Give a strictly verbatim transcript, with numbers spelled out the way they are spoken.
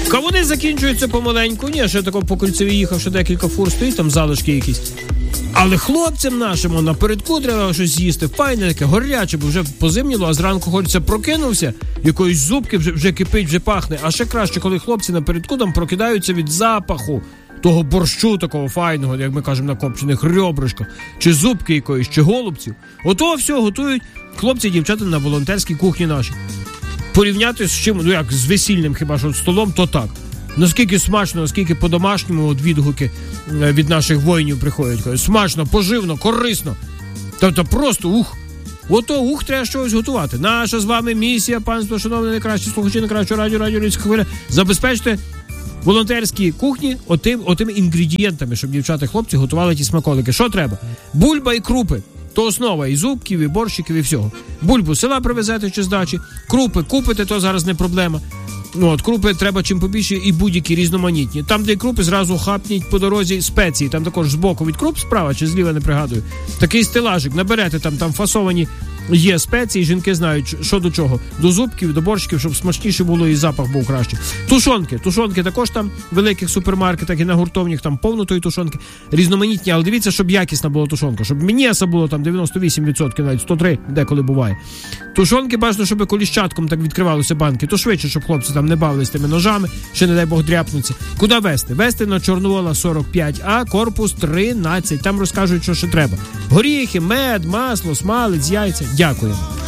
Кавуни закінчуються помаленьку. Ні, ще тако по кільцеві їхав, що декілька фур стоїть, там залишки якісь. Але хлопцям нашим напередку треба щось з'їсти. Файне таке, горяче, бо вже позимніло, а зранку хочеться прокинувся, якоїсь зубки вже, вже кипить, вже пахне. А ще краще, коли хлопці напередку там прокидаються від запаху того борщу такого файного, як ми кажемо, на копчених ребришках, чи зубки якоїсь, чи голубців. Ото все готують хлопці і дівчата на волонтерській кухні нашій. Порівняти з чим, ну як, з весільним хіба що столом, то так. Наскільки смачно, наскільки по-домашньому от відгуки від наших воїнів приходять. Кажуть, смачно, поживно, корисно. Тобто просто ух. Ото ух, треба щось готувати. Наша з вами місія, панство, шановне, найкращі слухачі, найкращого радіо, радіо Львівська хвиля. Забезпечте волонтерські кухні отим, отими інгредієнтами, щоб дівчата і хлопці готували ті смаколики. Що треба? Бульба і крупи. То основа і зубків, і борщиків, і всього. Бульбу з села привезете чи з дачі. Крупи купите, то зараз не проблема. Ну, от, крупи треба чим побільше і будь-які різноманітні. Там, де крупи, зразу хапніть по дорозі спеції. Там також збоку від круп справа чи зліва, не пригадую. Такий стелажик, наберете, там, там фасовані є спеції, жінки знають, що до чого. До зубків, до борщиків, щоб смачніше було і запах був краще. Тушонки. Тушонки також там в великих супермаркетах і на гуртовнях там повно тої тушонки. Різноманітні, але дивіться, щоб якісна була тушонка. Щоб м'яса було там дев'яносто вісім відсотків, навіть сто три, деколи буває. Тушонки бажано, щоб коліщатком так відкривалися банки. То швидше, щоб хлопці там не бавились тими ножами, ще, не дай Бог, дряпнуться. Куди вести? Вести на Чорновола сорок п'ять А, корпус тринадцять. Там розкажуть, що ще треба. Горіхи, мед, масло, смалець, яйця. Дякуємо.